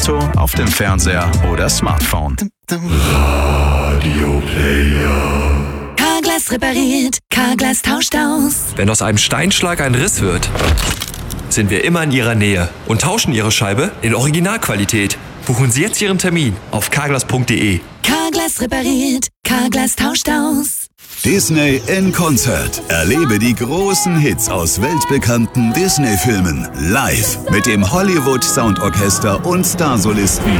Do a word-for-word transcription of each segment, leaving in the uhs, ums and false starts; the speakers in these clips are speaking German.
Auto, auf dem Fernseher oder Smartphone. Radio Player. Carglass repariert, Carglass tauscht aus. Wenn aus einem Steinschlag ein Riss wird, sind wir immer in Ihrer Nähe und tauschen Ihre Scheibe in Originalqualität. Buchen Sie jetzt Ihren Termin auf carglass punkt de. Carglass repariert, Carglass tauscht aus. Disney in Konzert. Erlebe die großen Hits aus weltbekannten Disney-Filmen live mit dem Hollywood Soundorchester und Starsolisten.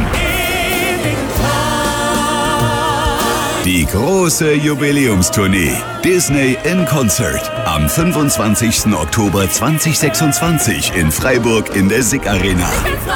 Die große Jubiläumstournee Disney in Konzert am fünfundzwanzigsten Oktober zweitausendsechsundzwanzig in Freiburg in der S I C Arena.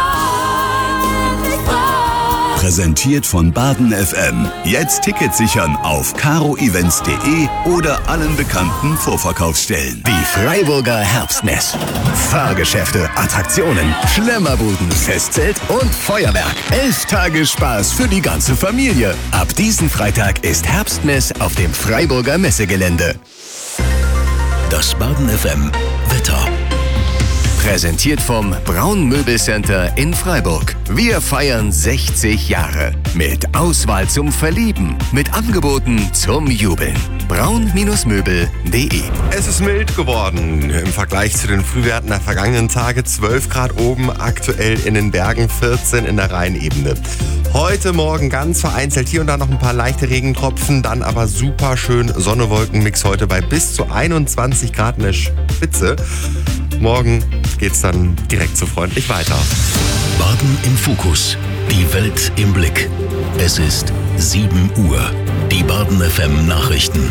Präsentiert von Baden F M. Jetzt Tickets sichern auf caro events punkt de oder allen bekannten Vorverkaufsstellen. Die Freiburger Herbstmess. Fahrgeschäfte, Attraktionen, Schlemmerbuden, Festzelt und Feuerwerk. Elf Tage Spaß für die ganze Familie. Ab diesen Freitag ist Herbstmess auf dem Freiburger Messegelände. Das Baden F M Wetter. Präsentiert vom Braun Möbelcenter in Freiburg. Wir feiern sechzig Jahre. Mit Auswahl zum Verlieben. Mit Angeboten zum Jubeln. braun Möbel punkt de. Es ist mild geworden im Vergleich zu den Frühwerten der vergangenen Tage. zwölf Grad oben, aktuell in den Bergen, vierzehn in der Rheinebene. Heute Morgen ganz vereinzelt hier und da noch ein paar leichte Regentropfen, dann aber super schön Sonne-Wolken-Mix heute bei bis zu einundzwanzig Grad in der Spitze. Morgen geht's dann direkt so freundlich weiter. Baden im Fokus. Die Welt im Blick. Es ist sieben Uhr. Die Baden F M Nachrichten.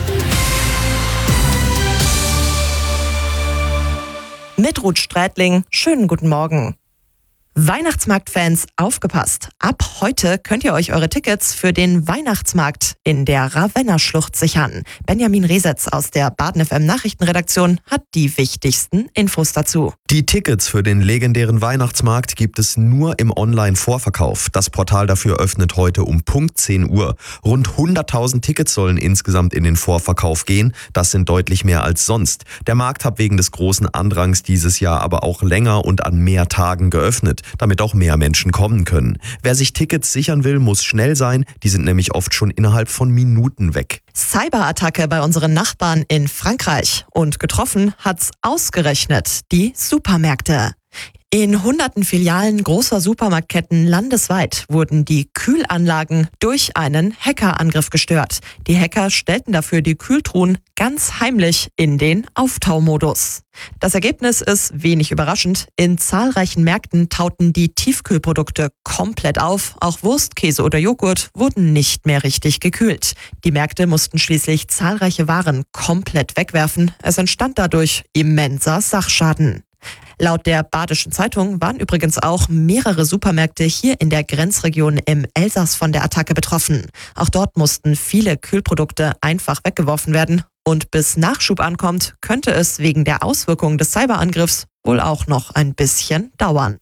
Mit Ruth Strätling, schönen guten Morgen. Weihnachtsmarktfans, aufgepasst! Ab heute könnt ihr euch eure Tickets für den Weihnachtsmarkt in der Ravenna-Schlucht sichern. Benjamin Resetz aus der Baden F M Nachrichtenredaktion hat die wichtigsten Infos dazu. Die Tickets für den legendären Weihnachtsmarkt gibt es nur im Online-Vorverkauf. Das Portal dafür öffnet heute um Punkt zehn Uhr. Rund hunderttausend Tickets sollen insgesamt in den Vorverkauf gehen. Das sind deutlich mehr als sonst. Der Markt hat wegen des großen Andrangs dieses Jahr aber auch länger und an mehr Tagen geöffnet, damit auch mehr Menschen kommen können. Wer sich Tickets sichern will, muss schnell sein. Die sind nämlich oft schon innerhalb von Minuten weg. Cyberattacke bei unseren Nachbarn in Frankreich. Und getroffen hat's ausgerechnet die Supermärkte. In hunderten Filialen großer Supermarktketten landesweit wurden die Kühlanlagen durch einen Hackerangriff gestört. Die Hacker stellten dafür die Kühltruhen ganz heimlich in den Auftaumodus. Das Ergebnis ist wenig überraschend. In zahlreichen Märkten tauten die Tiefkühlprodukte komplett auf. Auch Wurst, Käse oder Joghurt wurden nicht mehr richtig gekühlt. Die Märkte mussten schließlich zahlreiche Waren komplett wegwerfen. Es entstand dadurch immenser Sachschaden. Laut der Badischen Zeitung waren übrigens auch mehrere Supermärkte hier in der Grenzregion im Elsass von der Attacke betroffen. Auch dort mussten viele Kühlprodukte einfach weggeworfen werden. Und bis Nachschub ankommt, könnte es wegen der Auswirkungen des Cyberangriffs wohl auch noch ein bisschen dauern.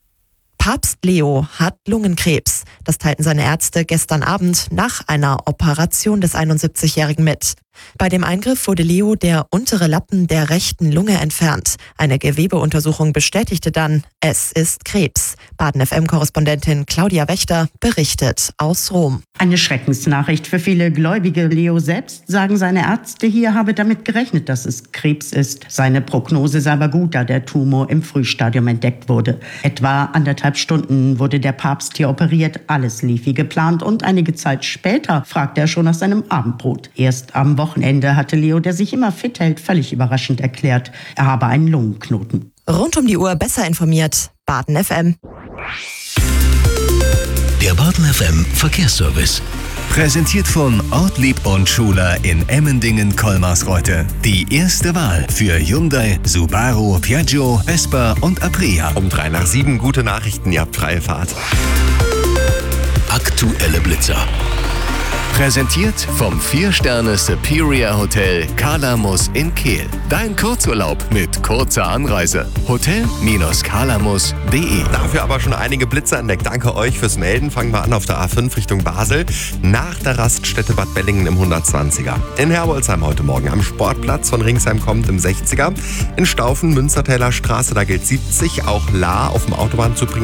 Papst Leo hat Lungenkrebs. Das teilten seine Ärzte gestern Abend nach einer Operation des einundsiebzigjährigen mit. Bei dem Eingriff wurde Leo der untere Lappen der rechten Lunge entfernt. Eine Gewebeuntersuchung bestätigte dann, es ist Krebs. Baden F M-Korrespondentin Claudia Wächter berichtet aus Rom. Eine Schreckensnachricht für viele Gläubige. Leo selbst, sagen seine Ärzte hier, habe damit gerechnet, dass es Krebs ist. Seine Prognose sei aber gut, da der Tumor im Frühstadium entdeckt wurde. Etwa anderthalb Stunden wurde der Papst hier operiert. Alles lief wie geplant und einige Zeit später fragte er schon nach seinem Abendbrot. Erst am Wochenende hatte Leo, der sich immer fit hält, völlig überraschend erklärt, er habe einen Lungenknoten. Rund um die Uhr besser informiert. Baden F M. Der Baden F M Verkehrsservice. Präsentiert von Ortlieb und Schuler in Emmendingen-Kolmarsreuth. Die erste Wahl für Hyundai, Subaru, Piaggio, Vespa und Aprilia. Um drei nach sieben, gute Nachrichten, ihr habt freie Fahrt. Aktuelle Blitzer. Präsentiert vom vier Sterne Superior Hotel Kalamus in Kehl. Dein Kurzurlaub mit kurzer Anreise. Hotel Kalamus punkt de. Dafür aber schon einige Blitzer entdeckt. Danke euch fürs Melden. Fangen wir an auf der A fünf Richtung Basel. Nach der Raststätte Bad Bellingen im hundertzwanziger. In Herbolzheim heute Morgen am Sportplatz von Ringsheim kommt im sechziger. In Staufen, Münstertäler Straße, da gilt siebzig. Auch La auf dem Autobahnzubringer